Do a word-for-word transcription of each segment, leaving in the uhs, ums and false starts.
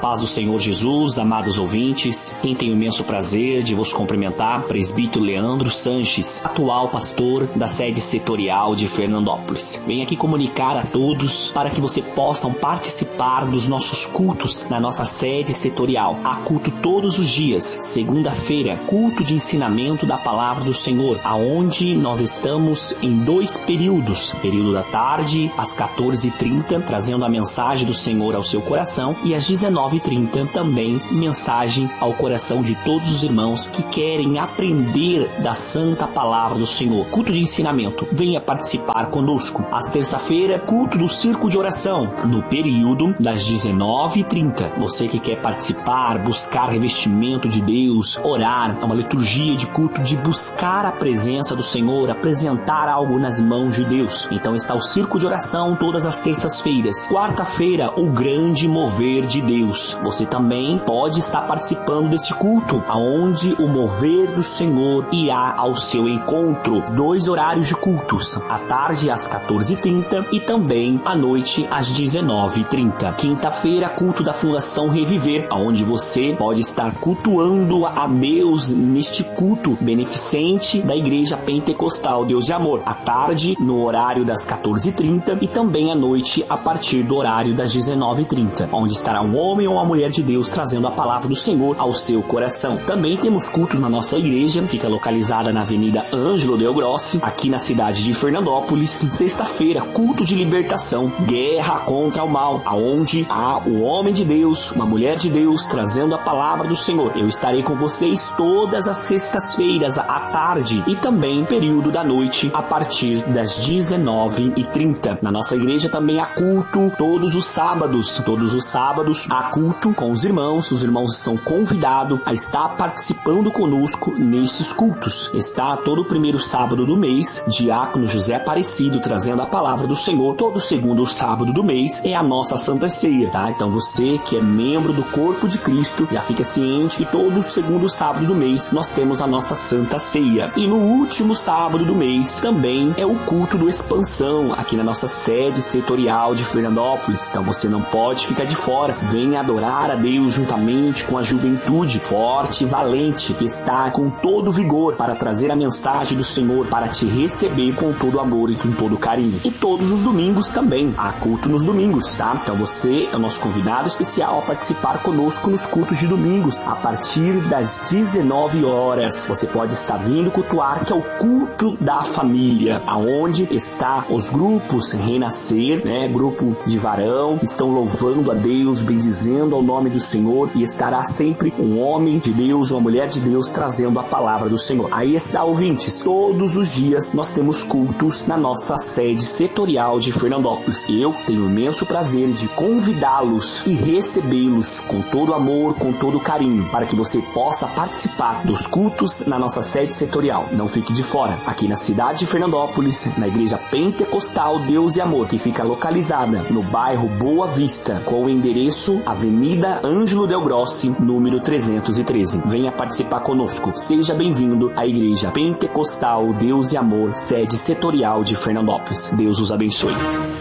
paz do Senhor Jesus, amados ouvintes, quem tem o imenso prazer de vos cumprimentar, presbítero Leandro Sanches, atual pastor da sede setorial de Fernandópolis. Venho aqui comunicar a todos para que você possam participar dos nossos cultos na nossa sede setorial. Há culto todos os dias, segunda-feira, culto de ensinamento da palavra do Senhor, aonde nós estamos em dois períodos, período da tarde às quatorze e trinta, trazendo a mensagem do Senhor ao seu coração, e às dezenove e trinta também mensagem ao coração de todos os irmãos que querem aprender da santa palavra do Senhor. Culto de ensinamento, venha participar conosco. Às terça-feira, culto do círculo de oração, no período das dezenove e trinta. Você que quer participar, buscar revestimento de Deus, orar, é uma liturgia de culto de buscar a presença do Senhor, apresentar algo nas mãos de Deus. Então está o círculo de oração todas as terças-feiras. Quarta-feira, o grande mover de Deus. Você também pode estar participando desse culto, aonde o mover do Senhor irá ao seu encontro. Dois horários de cultos, à tarde às quatorze e trinta e também à noite às dezenove e trinta. Quinta-feira, culto da Fundação Reviver, aonde você pode estar cultuando a Deus neste culto beneficente da Igreja Pentecostal Deus de Amor. À tarde, no horário das quatorze e trinta e também à noite a partir do horário das dezenove e trinta, onde estará um homem ou uma mulher de Deus trazendo a palavra do Senhor ao seu coração. Também temos culto na nossa igreja, fica localizada na Avenida Ângelo Del Grossi, aqui na cidade de Fernandópolis. Sexta-feira, culto de libertação, guerra contra o mal, aonde há o homem de Deus, uma mulher de Deus trazendo a palavra do Senhor. Eu estarei com vocês todas as sextas-feiras à tarde e também período da noite a partir das dezenove e trinta. Na nossa igreja também há culto todos os sábados. Todos os sábados há culto com os irmãos. Os irmãos são convidados a estar participando conosco nesses cultos. Está todo o primeiro sábado do mês, Diácono José Aparecido trazendo a palavra do Senhor. Todo segundo sábado do mês é a nossa Santa Ceia, tá? Então você que é membro do corpo de Cristo, já fica ciente que todo segundo sábado do mês nós temos a nossa Santa Ceia. E no último sábado do mês também é o culto do Expansão, aqui na nossa sede setorial de Fernandópolis. Então você não pode ficar de fora. Venha adorar a Deus juntamente com a juventude forte e valente que está com todo vigor para trazer a mensagem do Senhor, para te receber com todo amor e com todo carinho. E todos os domingos também há culto nos domingos, tá? Então você é o nosso convidado especial a participar conosco nos cultos de domingos a partir das dezenove horas. Você pode estar vindo cultuar, que é o culto da família, aonde está os grupos Renascer, né? Grupo de varão que estão louvando a Deus, bendizendo ao nome do Senhor, e estará sempre um homem de Deus, uma mulher de Deus trazendo a palavra do Senhor. Aí está, ouvintes, todos os dias nós temos cultos na nossa sede setorial de Fernandópolis. Eu tenho o imenso prazer de convidá-los e recebê-los com todo amor, com todo carinho, para que você possa participar dos cultos na nossa sede setorial. Não fique de fora. Aqui na cidade de Fernandópolis, na Igreja Pentecostal Deus e Amor, que fica localizada no bairro Boa Vista, com o endereço Avenida Ângelo Del Grossi, número trezentos e treze. Venha participar conosco. Seja bem-vindo à Igreja Pentecostal Deus e Amor, sede setorial de Fernandópolis. Deus os abençoe.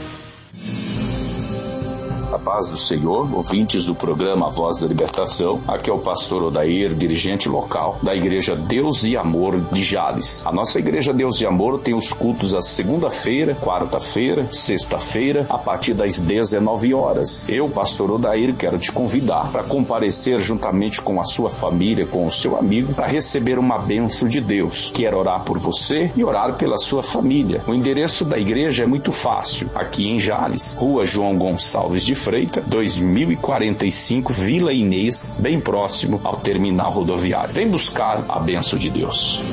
A paz do Senhor, ouvintes do programa Voz da Libertação. Aqui é o pastor Odair, dirigente local da Igreja Deus e Amor de Jales. A nossa Igreja Deus e Amor tem os cultos às segunda-feira, quarta-feira, sexta-feira, a partir das dezenove horas. Eu, pastor Odair, quero te convidar para comparecer juntamente com a sua família, com o seu amigo, para receber uma bênção de Deus. Quero orar por você e orar pela sua família. O endereço da igreja é muito fácil. Aqui em Jales, Rua João Gonçalves de Freitas, dois mil e quarenta e cinco, Vila Inês, bem próximo ao terminal rodoviário. Vem buscar a bênção de Deus.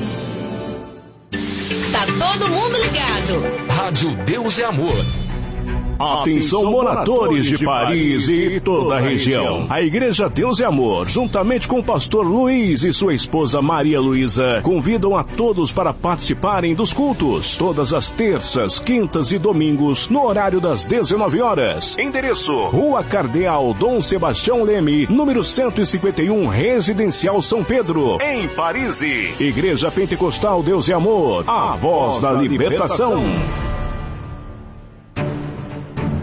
Tá todo mundo ligado. Rádio Deus e Amor. Atenção, moradores de Paris e toda a região. A Igreja Deus e Amor, juntamente com o pastor Luiz e sua esposa Maria Luísa, convidam a todos para participarem dos cultos, todas as terças, quintas e domingos, no horário das dezenove horas. Endereço: Rua Cardeal Dom Sebastião Leme, número cento e cinquenta e um, Residencial São Pedro, em Paris. Igreja Pentecostal Deus e Amor, a voz da libertação.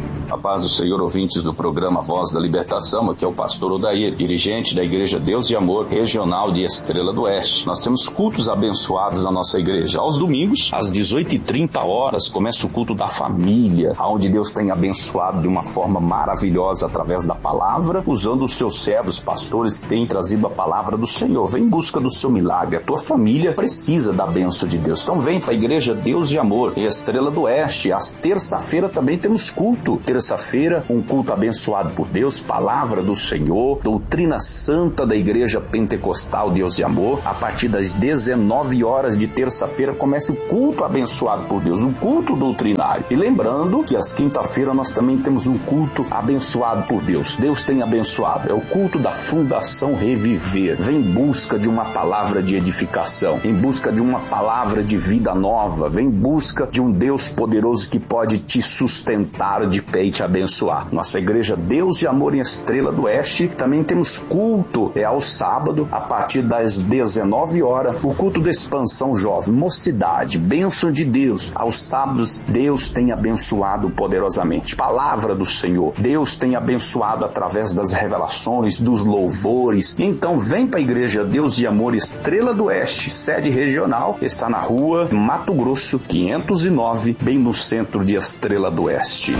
paz do Senhor, ouvintes do programa Voz da Libertação. Aqui é o pastor Odair, dirigente da Igreja Deus e Amor, regional de Estrela do Oeste. Nós temos cultos abençoados na nossa igreja. Aos domingos, às dezoito e trinta horas, começa o culto da família, onde Deus tem abençoado de uma forma maravilhosa através da palavra, usando os seus servos, pastores que têm trazido a palavra do Senhor. Vem em busca do seu milagre. A tua família precisa da bênção de Deus. Então vem para a Igreja Deus e Amor, em Estrela do Oeste. Às terça-feira também temos culto. Terça-feira, um culto abençoado por Deus, palavra do Senhor, doutrina santa da Igreja Pentecostal Deus e Amor. A partir das dezenove horas de terça-feira começa o culto abençoado por Deus, um culto doutrinário. E lembrando que às quinta-feira nós também temos um culto abençoado por Deus. Deus tem abençoado. É o culto da Fundação Reviver. Vem em busca de uma palavra de edificação, em busca de uma palavra de vida nova. Vem em busca de um Deus poderoso que pode te sustentar de pé e te abençoar. Nossa Igreja Deus e Amor em Estrela do Oeste, também temos culto, é ao sábado, a partir das dezenove horas, o culto da expansão jovem, mocidade, bênção de Deus. Aos sábados, Deus tem abençoado poderosamente. Palavra do Senhor, Deus tem abençoado através das revelações, dos louvores. Então vem para a Igreja Deus e Amor Estrela do Oeste, sede regional, está na rua Mato Grosso, quinhentos e nove, bem no centro de Estrela do Oeste.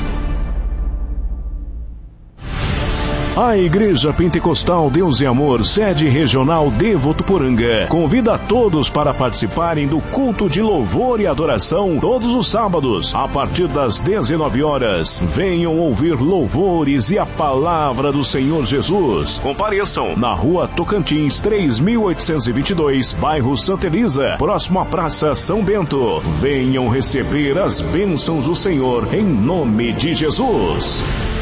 A Igreja Pentecostal Deus e Amor, sede regional de Votuporanga, convida a todos para participarem do culto de louvor e adoração todos os sábados, a partir das dezenove horas. Venham ouvir louvores e a palavra do Senhor Jesus. Compareçam na rua Tocantins, três mil oitocentos e vinte e dois, bairro Santa Elisa, próximo à Praça São Bento. Venham receber as bênçãos do Senhor em nome de Jesus.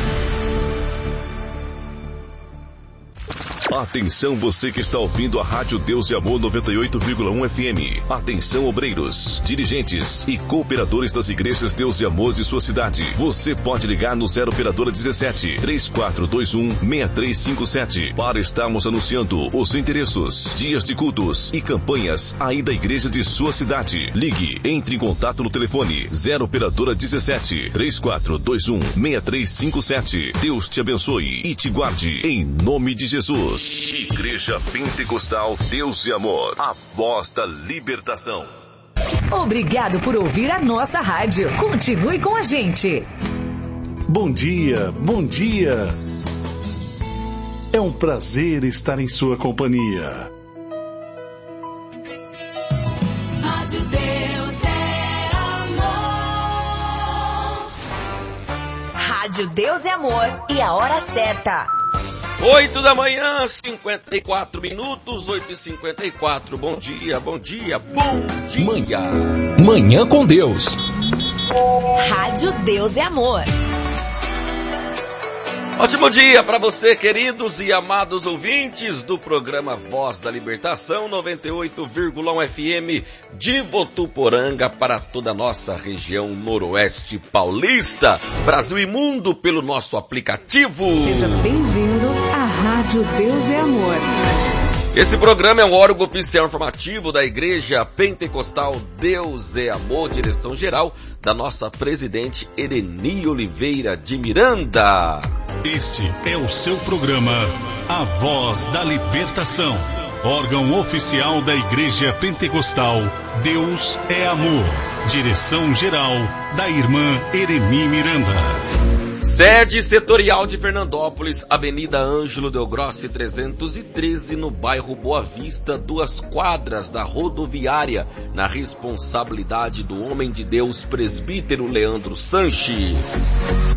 Atenção, você que está ouvindo a Rádio Deus e Amor noventa e oito vírgula um F M. Atenção, obreiros, dirigentes e cooperadores das igrejas Deus e Amor de sua cidade. Você pode ligar no zero operadora dezessete, três quatro dois um, seis três cinco sete para estarmos anunciando os endereços, dias de cultos e campanhas aí da igreja de sua cidade. Ligue, entre em contato no telefone zero operadora dezessete, três quatro dois um, seis três cinco sete. Deus te abençoe e te guarde em nome de Jesus. Igreja Pentecostal Deus e Amor, a voz da libertação. Obrigado por ouvir a nossa rádio. Continue com a gente. Bom dia, bom dia. É um prazer estar em sua companhia. Rádio Deus é Amor. Rádio Deus é Amor e a hora certa. Oito da manhã, cinquenta e quatro minutos, oito e cinquenta e quatro. Bom dia, bom dia, bom dia. Manhã, manhã com Deus. Rádio Deus é Amor. Ótimo dia para você, queridos e amados ouvintes do programa Voz da Libertação, noventa e oito vírgula um F M de Votuporanga, para toda a nossa região noroeste paulista, Brasil e mundo, pelo nosso aplicativo. Seja bem-vindo à Rádio Deus é Amor. Esse programa é um órgão oficial informativo da Igreja Pentecostal Deus é Amor, direção geral da nossa presidente Ereni Oliveira de Miranda. Este é o seu programa, A Voz da Libertação, órgão oficial da Igreja Pentecostal Deus é Amor, direção geral da irmã Ereni Miranda. Sede setorial de Fernandópolis, Avenida Ângelo Del Grossi trezentos e treze, no bairro Boa Vista, duas quadras da rodoviária, na responsabilidade do homem de Deus, presbítero Leandro Sanches.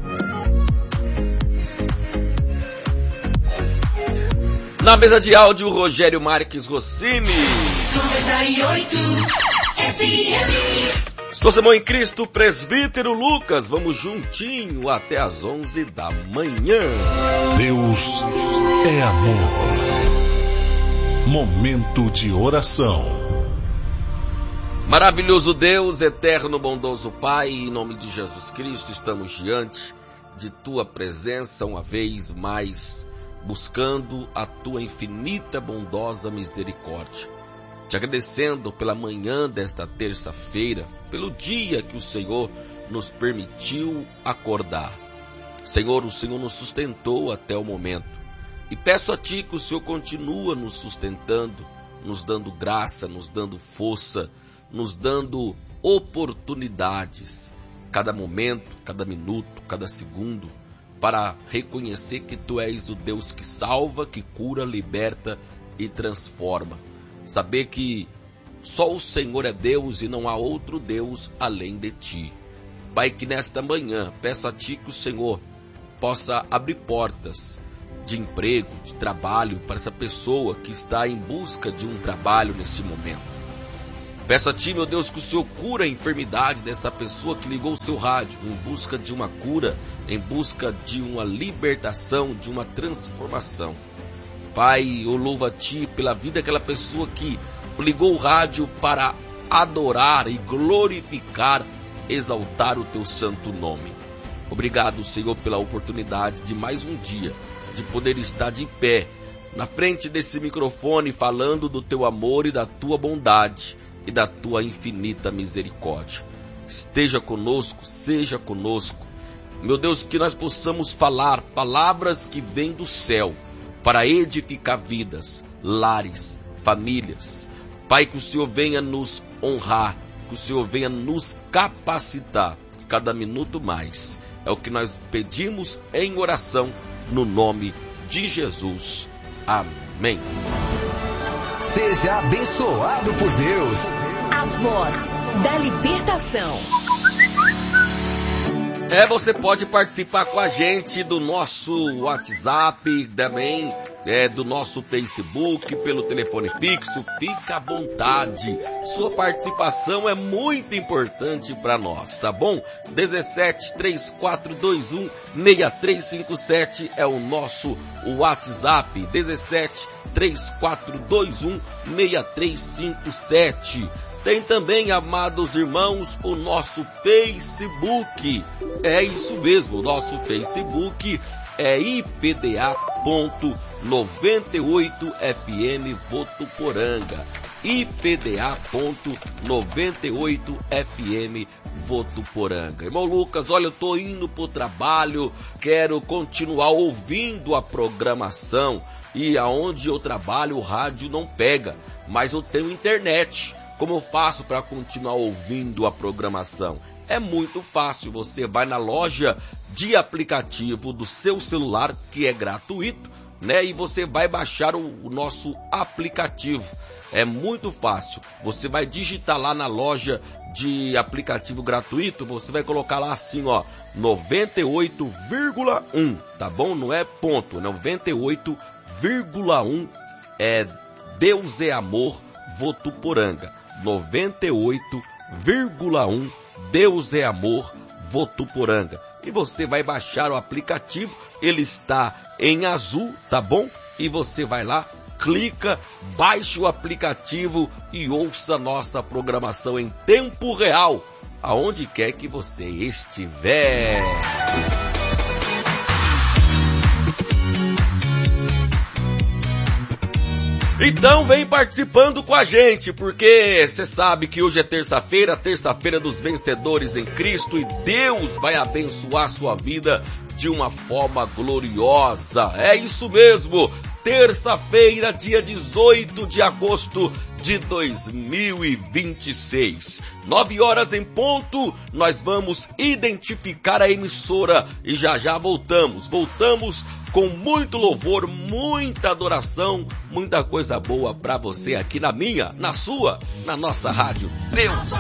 Na mesa de áudio, Rogério Marques Rossini. noventa e oito F M. Estou Simão em Cristo, presbítero Lucas. Vamos juntinho até às onze da manhã. Deus é amor. Momento de oração. Maravilhoso Deus, eterno, bondoso Pai, em nome de Jesus Cristo, estamos diante de Tua presença uma vez mais, buscando a Tua infinita, bondosa misericórdia. Te agradecendo pela manhã desta terça-feira, pelo dia que o Senhor nos permitiu acordar. Senhor, o Senhor nos sustentou até o momento. E peço a Ti que o Senhor continua nos sustentando, nos dando graça, nos dando força, nos dando oportunidades, cada momento, cada minuto, cada segundo, para reconhecer que Tu és o Deus que salva, que cura, liberta e transforma. Saber que só o Senhor é Deus e não há outro Deus além de Ti. Pai, que nesta manhã peço a Ti que o Senhor possa abrir portas de emprego, de trabalho para essa pessoa que está em busca de um trabalho nesse momento. Peço a Ti, meu Deus, que o Senhor cura a enfermidade desta pessoa que ligou o seu rádio em busca de uma cura, em busca de uma libertação, de uma transformação. Pai, eu louvo a Ti pela vida daquela pessoa que ligou o rádio para adorar e glorificar, exaltar o Teu santo nome. Obrigado, Senhor, pela oportunidade de mais um dia, de poder estar de pé, na frente desse microfone, falando do Teu amor e da Tua bondade e da Tua infinita misericórdia. Esteja conosco, seja conosco. Meu Deus, que nós possamos falar palavras que vêm do céu para edificar vidas, lares, famílias. Pai, que o Senhor venha nos honrar, que o Senhor venha nos capacitar cada minuto mais. É o que nós pedimos em oração, no nome de Jesus. Amém. Seja abençoado por Deus. A voz da libertação. É, você pode participar com a gente do nosso WhatsApp, também é, do nosso Facebook, pelo telefone fixo. Fica à vontade. Sua participação é muito importante para nós, tá bom? dezessete, três quatro dois um, seis três cinco sete é o nosso WhatsApp. dezessete, três quatro dois um, seis três cinco sete. Tem também, amados irmãos, o nosso Facebook. É isso mesmo, o nosso Facebook é I P D A ponto noventa e oito F M Votuporanga. I P D A ponto noventa e oito F M Votuporanga. Irmão Lucas, olha, eu tô indo pro trabalho, quero continuar ouvindo a programação. E aonde eu trabalho o rádio não pega, mas eu tenho internet. Como eu faço para continuar ouvindo a programação? É muito fácil, você vai na loja de aplicativo do seu celular, que é gratuito, né? E você vai baixar o, o nosso aplicativo. É muito fácil. Você vai digitar lá na loja de aplicativo gratuito, você vai colocar lá assim, ó, noventa e oito vírgula um, tá bom? Não é ponto, noventa e oito vírgula um é Deus é Amor Votuporanga. noventa e oito vírgula um Deus é Amor Votuporanga. E você vai baixar o aplicativo, ele está em azul, tá bom? E você vai lá, clica, baixa o aplicativo e ouça nossa programação em tempo real, aonde quer que você estiver. Então vem participando com a gente, porque você sabe que hoje é terça-feira, terça-feira dos vencedores em Cristo, e Deus vai abençoar sua vida de uma forma gloriosa. É isso mesmo, terça-feira, dia dezoito de agosto de dois mil e vinte e seis. Nove horas em ponto, nós vamos identificar a emissora e já já voltamos. Voltamos com muito louvor, muita adoração, muita coisa boa pra você aqui na minha, na sua, na nossa rádio. Deus